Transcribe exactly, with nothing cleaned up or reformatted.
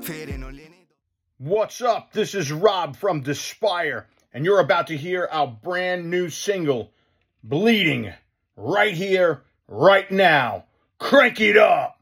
What's up? This is Rob from Despire, and you're about to hear our brand new single, Bleeding, right here, right now. Crank it up!